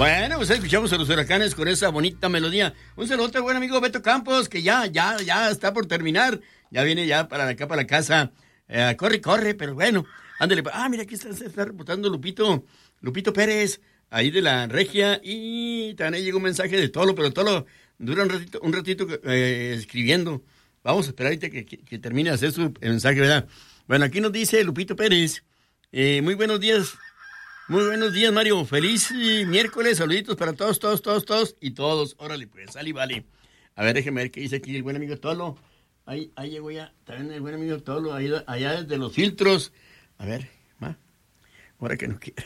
Bueno, pues escuchamos a los Huracanes con esa bonita melodía. Un saludo al buen amigo Beto Campos, que ya está por terminar. Ya viene ya para acá, para la casa. Corre, pero bueno. Ándale. Mira, aquí está reportando Lupito Pérez, ahí de la Regia. Y también llegó un mensaje de Tolo, pero Tolo dura un ratito escribiendo. Vamos a esperar ahorita que termine de hacer su mensaje, ¿verdad? Bueno, aquí nos dice Lupito Pérez. Muy buenos días. Muy buenos días, Mario. Feliz miércoles. Saluditos para todos y todos. Órale, pues, sale y vale. A ver, déjeme ver qué dice aquí el buen amigo Tolo. Ahí llegó ya. También el buen amigo Tolo, allá desde los filtros. A ver, ahora que no quiere.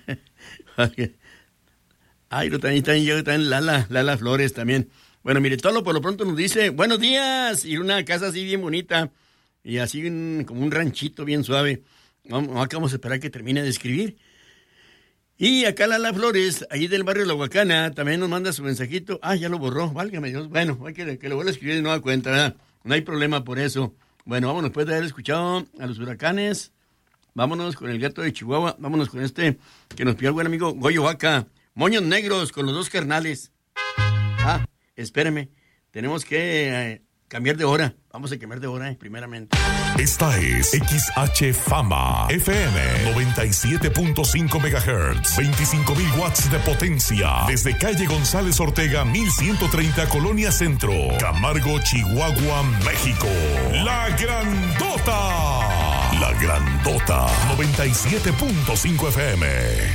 También llegó Lala Flores también. Bueno, mire, Tolo por lo pronto nos dice, buenos días. Y una casa así bien bonita. Y así como un ranchito bien suave. Vamos a esperar que termine de escribir. Y acá Lala Flores, ahí del barrio La Huacana, también nos manda su mensajito. Ya lo borró, válgame Dios. Bueno, hay que lo vuelva a escribir de nueva cuenta, ¿verdad? No hay problema por eso. Bueno, vámonos después de haber escuchado a los Huracanes. Vámonos con el gato de Chihuahua. Vámonos con este que nos pidió el buen amigo Goyo Vaca. Moños Negros con los dos carnales. Espéreme. Tenemos que cambiar de hora. Vamos a cambiar de hora, primeramente. Esta es XH Fama FM 97.5 MHz, 25,000 watts de potencia. Desde calle González Ortega, 1130, Colonia Centro, Camargo, Chihuahua, México. La Grandota, 97.5 FM.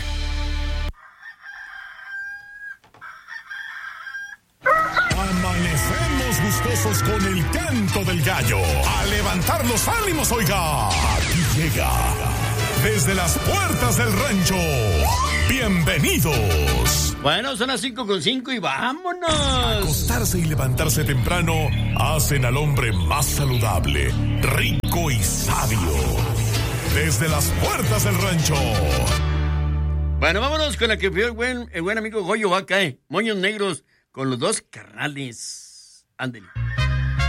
Amanecemos gustosos con el canto del gallo. A levantar los ánimos, oiga. Aquí llega, desde las puertas del rancho. Bienvenidos. Bueno, son las 5:05 y vámonos. Acostarse y levantarse temprano hacen al hombre más saludable, rico y sabio. Desde las puertas del rancho. Bueno, vámonos con la que pidió el buen amigo Goyo Vaca, Moños Negros con los dos carnales. Ándale.